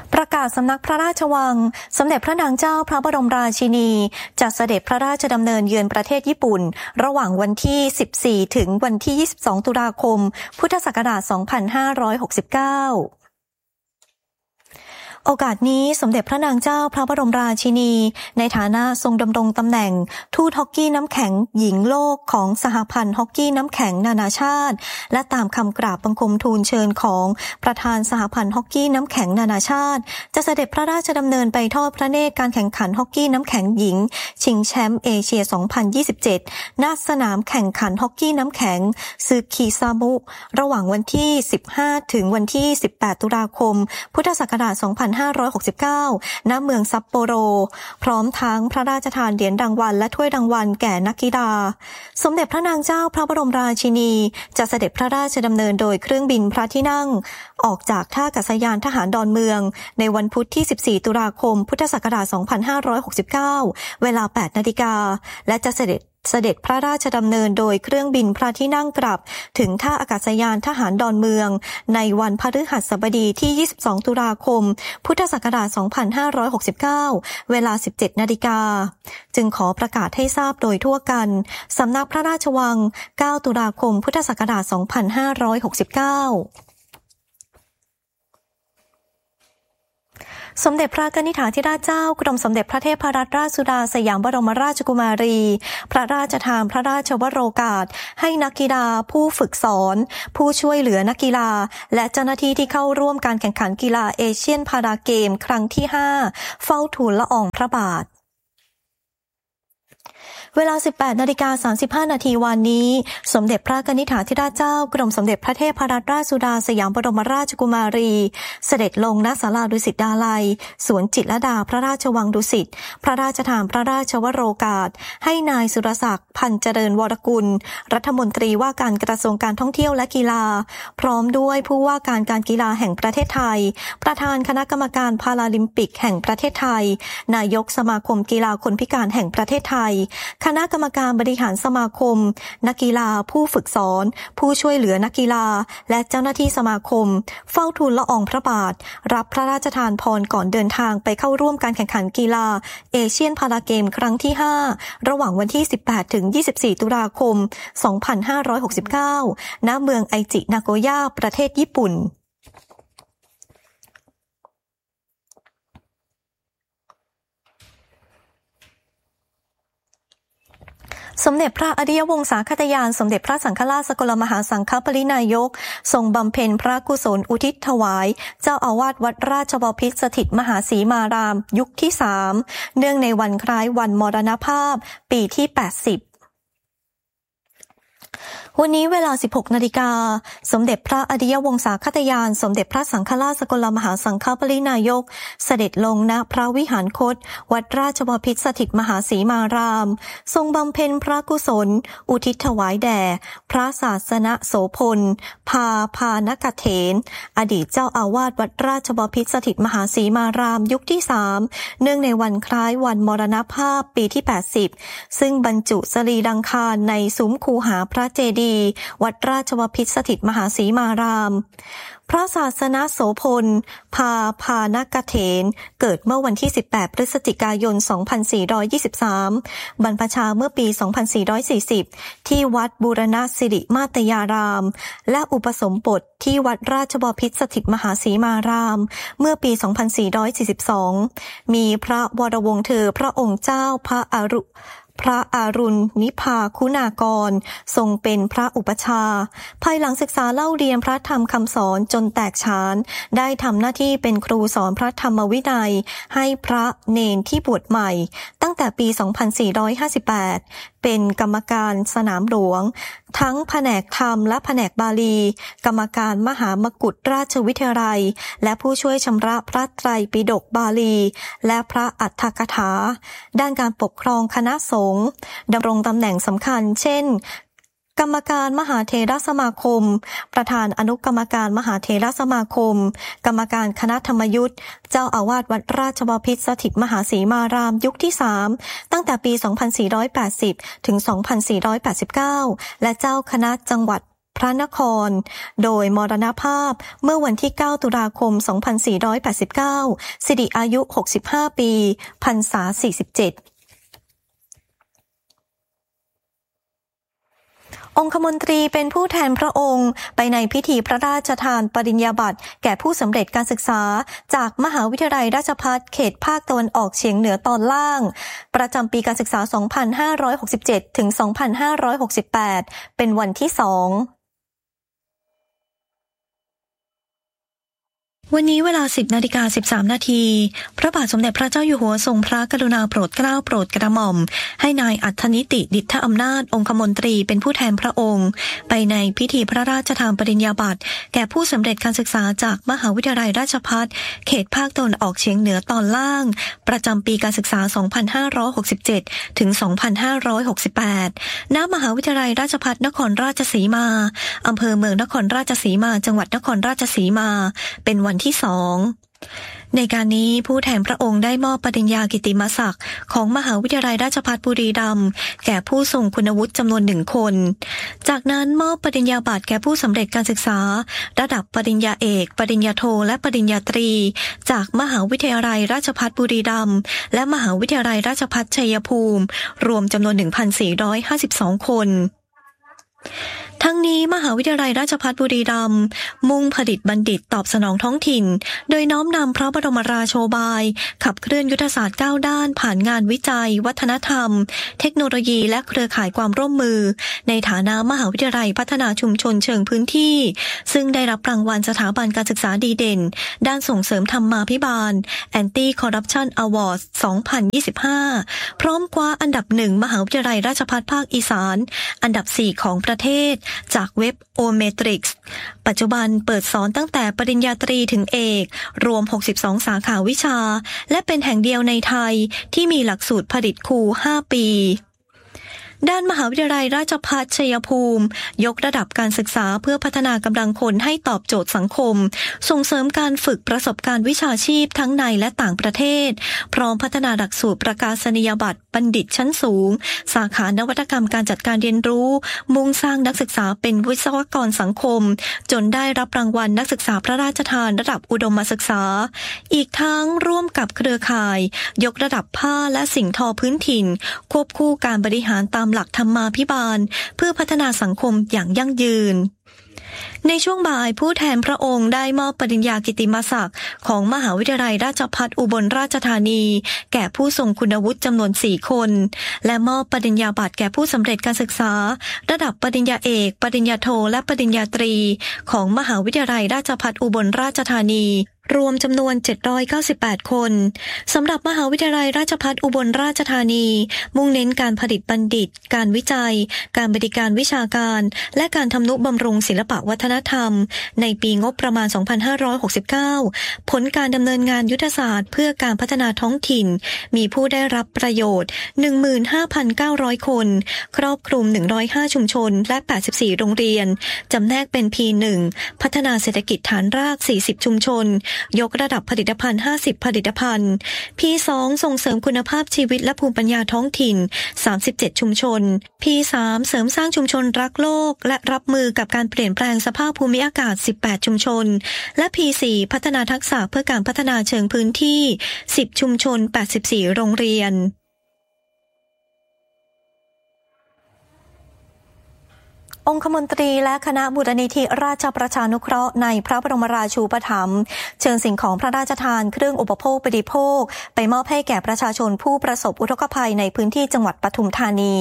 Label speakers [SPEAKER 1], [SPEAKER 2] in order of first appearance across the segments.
[SPEAKER 1] ประกาศสำนักพระราชวังสมเด็จพระนางเจ้าพระบรมราชินีจะเสด็จพระราชดำเนินเยือนประเทศญี่ปุ่นระหว่างวันที่14ถึงวันที่22ตุลาคมพุทธศักราช2569โอกาสนี้สมเด็จพระนางเจ้าพระบรมราชินีในฐานะทรงดำรงตำแหน่งทูตฮอกกี้น้ำแข็งหญิงโลกของสหพันธ์ฮอกกี้น้ำแข็งนานาชาติและตามคำกราบบังคมทูลเชิญของประธานสหพันธ์ฮอกกี้น้ำแข็งนานาชาติจะเสด็จพระราชดำเนินไปทอดพระเนตรการแข่งขันฮอกกี้น้ำแข็งหญิงชิงแชมป์เอเชีย 2027 ณ สนามแข่งขันฮอกกี้น้ำแข็งซึคิซาบุระหว่างวันที่15ถึงวันที่18ตุลาคมพุทธศักราช2569 ณ เมืองซัปโปโรพร้อมทั้งพระราชทานเหรียญรางวัลและถ้วยรางวัลแก่นักกีฬาสมเด็จพระนางเจ้าพระบรมราชินีจะเสด็จพระราชดำเนินโดยเครื่องบินพระที่นั่งออกจากท่าอากาศยานทหารดอนเมืองในวันพุธที่14ตุลาคมพุทธศักราช2569 เวลา 8 นาฬิกาและจะเสด็จพระราชดำเนินโดยเครื่องบินพระที่นั่งกลับถึงท่าอากาศยานทหารดอนเมืองในวันพฤหัสบดีที่22ตุลาคมพุทธศักราช2569 เวลา 17 นาฬิกาจึงขอประกาศให้ทราบโดยทั่วกันสำนักพระราชวัง9ตุลาคมพุทธศักราช2569สมเด็จพระกนิษฐาธิราชเจ้ากรมสมเด็จพระเทพรัตนราชสุดาสยามบรมราชกุมารีพระราชทานพระราชวโรกาสให้นักกีฬาผู้ฝึกสอนผู้ช่วยเหลือนักกีฬาและเจ้าหน้าที่ที่เข้าร่วมการแข่งขันกีฬาเอเชียนพาราเกมครั้งที่5เฝ้าทูลละอองพระบาทเวลา 18:35 นาทีวันนี้สมเด็จพระกนิษฐาธิราชเจ้ากรมสมเด็จพระเทพรัตนราชสุดาสยามบรมราชกุมารีเสด็จลงณศาลาดุสิตดาลัยสวนจิตรลดาพระราชวังดุสิตพระราชทานพระราชวโรกาสให้นายสุรศักดิ์พันเจริญวรกุลรัฐมนตรีว่าการกระทรวงการท่องเที่ยวและกีฬาพร้อมด้วยผู้ว่าการการกีฬาแห่งประเทศไทยประธานคณะกรรมการพาราลิมปิกแห่งประเทศไทยนายกสมาคมกีฬาคนพิการแห่งประเทศไทยคณะกรรมการบริหารสมาคมนักกีฬาผู้ฝึกสอนผู้ช่วยเหลือนักกีฬาและเจ้าหน้าที่สมาคมเฝ้าทูลละอองพระบาทรับพระราชทานพรก่อนเดินทางไปเข้าร่วมการแข่งขันกีฬาเอเชียนพาราเกมครั้งที่5ระหว่างวันที่18ถึง24ตุลาคม2569ณเมืองไอจินาโกย่าประเทศญี่ปุ่นสมเด็จพระอริยวงศาคตยานสมเด็จพระสังฆราชสกลมหาสังฆปรินายกทรงบำเพ็ญพระกุศลอุทิศถวายเจ้าอาวาสวัดราชบพิตรสถิตมหาสีมารามยุคที่3เนื่องในวันคล้ายวันมรณภาพปีที่80วันนี้เวลา 16 นาฬิกาสมเด็จพระอริยวงศาคตยานสมเด็จพระสังฆราชสกลมหาสังฆปรินายกเสด็จลงณพระวิหารคตวัดราชบพิตรสถิตมหาสีมารามทรงบำเพ็ญพระกุศลอุทิศถวายแด่พระศาสนโสพลพานกเถรอดีตเจ้าอาวาสวัดราชบพิตรสถิตมหาสีมารามยุคที่3เนื่องในวันคล้ายวันมรณภาพปีที่80ซึ่งบรรจุสรีรังคารในซุ้มคูหาพระเจดีย์วัดราชบพิตรสถิตมหาสีมารามพระศาสนโสพลพานกเถรเกิดเมื่อวันที่18พฤศจิกายน2423บรรพชาเมื่อปี2440ที่วัดบูรณสิริมาตยารามและอุปสมบทที่วัดราชบพิตรสถิตมหาสีมารามเมื่อปี2442มีพระวรวงศ์เธอพระองค์เจ้าพระอารุณนิพาคุณากรทรงเป็นพระอุปชาภายหลังศึกษาเล่าเรียนพระธรรมคำสอนจนแตกฉานได้ทำหน้าที่เป็นครูสอนพระธรรมวินัยให้พระเณรที่บวชใหม่ตั้งแต่ปี2458เป็นกรรมการสนามหลวงทั้งแผนกธรรมและแผนกบาลีกรรมการมหามกุฏราชวิทยาลัยและผู้ช่วยชำระพระไตรปิฎกบาลีและพระอรรถกถาด้านการปกครองคณะสงฆ์ดำรงตำแหน่งสำคัญเช่นกรรมการมหาเถรสมาคมประธานอนุกรรมการมหาเถรสมาคมกรรมการคณะธรรมยุทธเจ้าอาวาสวัดราชบพิตรสถิตมหาสีมารามยุคที่3ตั้งแต่ปี2480ถึง2489และเจ้าคณะจังหวัดพระนครโดยมรณภาพเมื่อวันที่9ตุลาคม2489สิริอายุ65ปีพรรษา47องคมนตรีเป็นผู้แทนพระองค์ไปในพิธีพระราชทานปริญญาบัตรแก่ผู้สำเร็จการศึกษาจากมหาวิทยาลัยราชภัฏเขตภาคตะวันออกเฉียงเหนือตอนล่างประจำปีการศึกษา 2567 ถึง 2568 เป็นวันที่ 2วันนี้เวลา 10:13 นาทีพระบาทสมเด็จพระเจ้าอยู่หัวทรงพระกรุณาโปรดเกล้าโปรดกระหม่อมให้นายอัธนิติดิษฐอำนาจองคมนตรีเป็นผู้แทนพระองค์ไปในพิธีพระราชทานปริญญาบัตรแก่ผู้สำเร็จการศึกษาจากมหาวิทยาลัยราชภัฏเขตภาคตะวันออกเฉียงเหนือตอนล่างประจำปีการศึกษา 2567 ถึง 2568 ณ มหาวิทยาลัยราชภัฏนครราชสีมาอำเภอเมืองนครราชสีมาจังหวัดนครราชสีมาเป็นวันที่ 2ในการนี้ผู้แทนพระองค์ได้มอบปริญญากิตติมศักดิ์ของมหาวิทยาลัยราชภัฏบุรีรัมย์แก่ผู้ทรงคุณวุฒิจำนวน1คนจากนั้นมอบปริญญาบัตรแก่ผู้สำเร็จการศึกษาระดับปริญญาเอกปริญญาโทและปริญญาตรีจากมหาวิทยาลัยราชภัฏบุรีรัมย์และมหาวิทยาลัยราชภัฏชัยภูมิรวมจำนวน 1,452 คนทั้งนี้มหาวิทยาลัยราชภัฏบุรีรัมย์มุ่งผลิตบัณฑิตตอบสนองท้องถิ่นโดยน้อมนำพระบรมราโชบายขับเคลื่อนยุทธศาสตร์9ด้านผ่านงานวิจัยวัฒนธรรมเทคโนโลยีและเครือข่ายความร่วมมือในฐานะมหาวิทยาลัยพัฒนาชุมชนเชิงพื้นที่ซึ่งได้รับรางวัลสถาบันการศึกษาดีเด่นด้านส่งเสริมธรรมาภิบาล Anti Corruption Awards 2025 พร้อมคว้าอันดับ1มหาวิทยาลัยราชภัฏภาคอีสานอันดับ4ของประเทศจากเว็บ O-Metrics ปัจจุบันเปิดสอนตั้งแต่ปริญญาตรีถึงเอกรวม62สาขาวิชาและเป็นแห่งเดียวในไทยที่มีหลักสูตรผลิตครู5ปีด้านมหาวิทยาลัยราชภัฏชัยภูมิยกระดับการศึกษาเพื่อพัฒนากำลังคนให้ตอบโจทย์สังคมส่งเสริมการฝึกประสบการณ์วิชาชีพทั้งในและต่างประเทศพร้อมพัฒนาหลักสูตรประกาศนียบัตรบัณฑิตชั้นสูงสาขานวัตกรรมการจัดการเรียนรู้มุ่งสร้างนักศึกษาเป็นวิศวกรสังคมจนได้รับรางวัลนักศึกษาพระราชทานระดับอุดมศึกษาอีกทั้งร่วมกับเครือข่ายยกระดับผ้าและสิ่งทอพื้นถิ่นควบคู่การบริหารตามหลักธรรมาภิบาลเพื่อพัฒนาสังคมอย่างยั่งยืนในช่วงบ่ายผู้แทนพระองค์ได้มอบปริญญากิตติมศักดิ์ของมหาวิทยาลัยราชภัฏอุบลราชธานีแก่ผู้ทรงคุณวุฒิจำนวน4คนและมอบปริญญาบัตรแก่ผู้สำเร็จการศึกษาระดับปริญญาเอกปริญญาโทและปริญญาตรีของมหาวิทยาลัยราชภัฏอุบลราชธานีรวมจำนวน798คนสำหรับมหาวิทยาลัยราชภัฏอุบลราชธานีมุ่งเน้นการผลิตบัณฑิตการวิจัยการบริการวิชาการและการทำนุบำรุงศิลปวัฒนธรรมในปีงบประมาณ 2569 ผลการดำเนินงานยุทธศาสตร์เพื่อการพัฒนาท้องถิ่นมีผู้ได้รับประโยชน์ 15,900 คนครอบคลุม105ชุมชนและ84โรงเรียนจำแนกเป็น P1 พัฒนาเศรษฐกิจฐานราก40ชุมชนยกระดับผลิตภัณฑ์50ผลิตภัณฑ์ P2 ส่งเสริมคุณภาพชีวิตและภูมิปัญญาท้องถิ่น37ชุมชน P3 เสริมสร้างชุมชนรักโลกและรับมือกับการเปลี่ยนแปลงสภาพภูมิอากาศ18ชุมชนและ P4 พัฒนาทักษะเพื่อการพัฒนาเชิงพื้นที่10ชุมชน84โรงเรียนองคมนตรีและคณะมูลนิธิราชประชานุเคราะห์ในพระบรมราชูปถัมภ์เชิญสิ่งของพระราชทานเครื่องอุปโภคบริโภคไปมอบให้แก่ประชาชนผู้ประสบอุทกภัยในพื้นที่จังหวัดปทุมธานี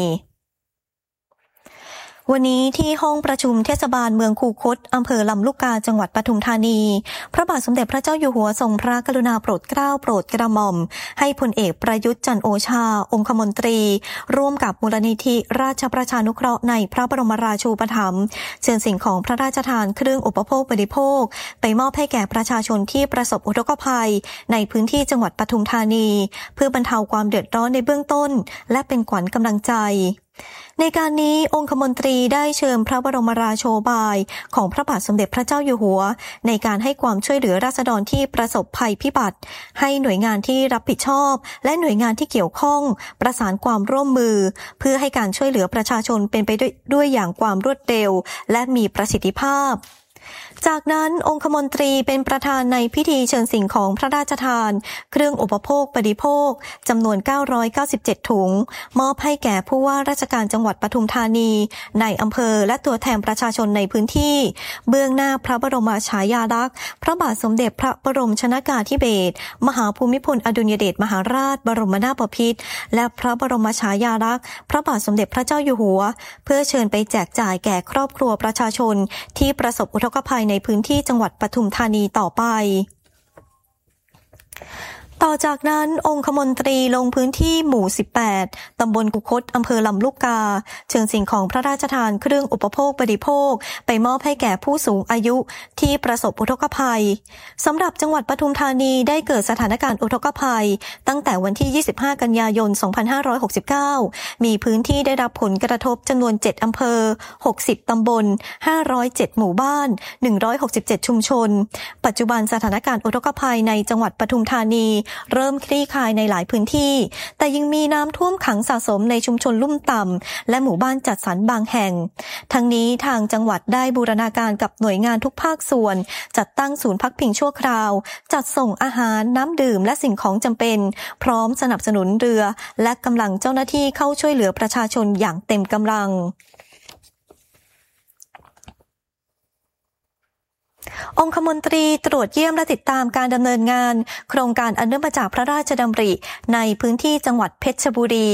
[SPEAKER 1] วันนี้ที่ห้องประชุมเทศบาลเมืองคูคตอำเภอลำลูกกาจังหวัดปทุมธานีพระบาทสมเด็จพระเจ้าอยู่หัวทรงพระกรุณาโปรดเกล้าโปรดกระหม่อมให้พลเอกประยุทธ์จันทร์โอชาองคมนตรีร่วมกับมูลนิธิราชประชานุเคราะห์ในพระบรมราชูปถัมภ์เชิญสิ่งของพระราชทานเครื่องอุปโภคบริโภคไปมอบให้แก่ประชาชนที่ประสบอุทกภัยในพื้นที่จังหวัดปทุมธานีเพื่อบรรเทาความเดือดร้อนในเบื้องต้นและเป็นขวัญกำลังใจในการนี้องคมนตรีได้เชิญพระบรมราโชบายของพระบาทสมเด็จพระเจ้าอยู่หัวในการให้ความช่วยเหลือราษฎรที่ประสบภัยพิบัติให้หน่วยงานที่รับผิดชอบและหน่วยงานที่เกี่ยวข้องประสานความร่วมมือเพื่อให้การช่วยเหลือประชาชนเป็นไปด้วยอย่างความรวดเร็วและมีประสิทธิภาพจากนั้นองคมนตรีเป็นประธานในพิธีเชิญสิ่งของพระราชทานเครื่องอุปโภคบริโภคจำนวน997ถุงมอบให้แก่ผู้ว่าราชการจังหวัดปทุมธานีในอำเภอและตัวแทนประชาชนในพื้นที่เบื้องหน้าพระบรมฉายาลักษณ์พระบาทสมเด็จพระบรมชนกาธิเบศรมหาภูมิพลอดุลยเดชมหาราชบรมนาถบพิตรและพระบรมฉายาลักษณ์พระบาทสมเด็จพระเจ้าอยู่หัวเพื่อเชิญไปแจกจ่ายแก่ครอบครัวประชาชนที่ประสบอุทกภัยในพื้นที่จังหวัดปทุมธานีต่อไปต่อจากนั้นองคมนตรีลงพื้นที่หมู่18ตำบลกุคตอำเภอลำลูกกาเชิญสิ่งของพระราชทานเครื่องอุปโภคบริโภคไปมอบให้แก่ผู้สูงอายุที่ประสบอุทกภัยสำหรับจังหวัดปทุมธานีได้เกิดสถานการณ์อุทกภัยตั้งแต่วันที่25กันยายน2569มีพื้นที่ได้รับผลกระทบจำนวน7อำเภอ60ตำบล507หมู่บ้าน167ชุมชนปัจจุบันสถานการณ์อุทกภัยในจังหวัดปทุมธานีเริ่มคลี่คลายในหลายพื้นที่แต่ยังมีน้ำท่วมขังสะสมในชุมชนลุ่มต่ำและหมู่บ้านจัดสรรบางแห่งทั้งนี้ทางจังหวัดได้บูรณาการกับหน่วยงานทุกภาคส่วนจัดตั้งศูนย์พักพิงชั่วคราวจัดส่งอาหารน้ำดื่มและสิ่งของจำเป็นพร้อมสนับสนุนเรือและกำลังเจ้าหน้าที่เข้าช่วยเหลือประชาชนอย่างเต็มกำลังองคมนตรีตรวจเยี่ยมและติดตามการดำเนินงานโครงการอันเนื่องมาจากพระราชดำริในพื้นที่จังหวัดเพชรบุรี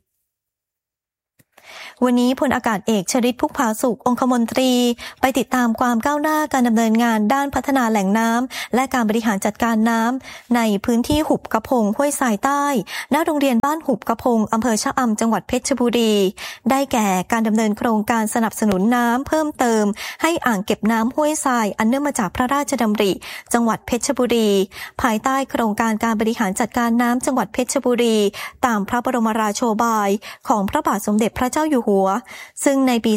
[SPEAKER 1] วันนี้พลอากาศเอกชฤทธิ์ พุกผาสุของคมนตรีไปติดตามความก้าวหน้าการดำเนินงานด้านพัฒนาแหล่งน้ำและการบริหารจัดการน้ำในพื้นที่หุบกระพงห้วยทรายใต้ณโรงเรียนบ้านหุบกระพงอำเภอชะอำจังหวัดเพชรบุรีได้แก่การดำเนินโครงการสนับสนุนน้ำเพิ่มเติมให้อ่างเก็บน้ำห้วยทรายอันเนื่องมาจากพระราชดำริจังหวัดเพชรบุรีภายใต้โครงการการบริหารจัดการน้ำจังหวัดเพชรบุรีตามพระบรมราโชบายของพระบาทสมเด็จพระเจ้าอยู่หัวซึ่งในปี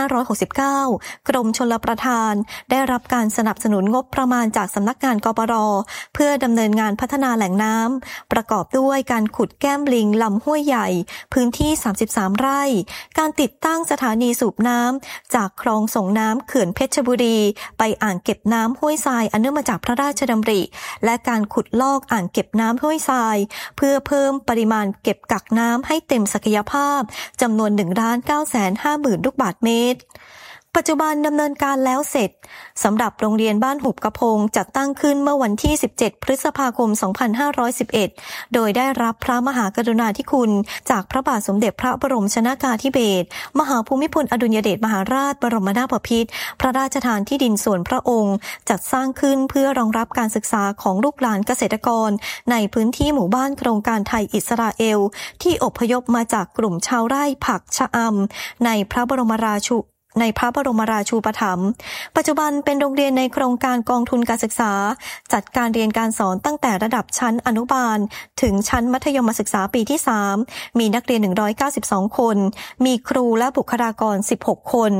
[SPEAKER 1] 2569 กรมชลประทานได้รับการสนับสนุนงบประมาณจากสำนักงานกปร.เพื่อดำเนินงานพัฒนาแหล่งน้ำประกอบด้วยการขุดแก้มลิงลำห้วยใหญ่พื้นที่33ไร่การติดตั้งสถานีสูบน้ำจากคลองส่งน้ำเขื่อนเพชรบุรีไปอ่างเก็บน้ำห้วยทรายอันเนื่องมาจากพระราชดำริและการขุดลอกอ่างเก็บน้ำห้วยทรายเพื่อเพิ่มปริมาณเก็บกักน้ำให้เต็มศักยภาพจำนวน 1,950,000 ลูกบาศก์เมตรปัจจุบันดำเนินการแล้วเสร็จสำหรับโรงเรียนบ้านหุบกระพงจัดตั้งขึ้นเมื่อวันที่17พฤษภาคม2511โดยได้รับพระมหากรุณาธิคุณจากพระบาทสมเด็จพระบรมชนกาธิเบศรมหาภูมิพลอดุลยเดชมหาราชบรมนาถบพิตรพระราชทานที่ดินส่วนพระองค์จัดสร้างขึ้นเพื่อรองรับการศึกษาของลูกหลานเกษตรกรในพื้นที่หมู่บ้านโครงการไทยอิสราเอลที่อพยพมาจากกลุ่มชาวไร่ผักชะอำในพระบรมราชูปถัมภ์ปัจจุบันเป็นโรงเรียนในโครงการกองทุนการศึกษาจัดการเรียนการสอนตั้งแต่ระดับชั้นอนุบาลถึงชั้นมัธยมศึกษาปีที่3มีนักเรียน192คนมีครูและบุคลากร16คน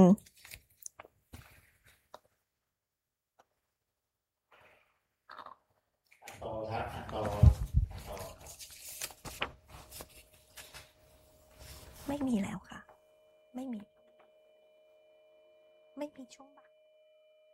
[SPEAKER 1] ไม่มีแล้วค่ะไม่มีช่วงบ่าย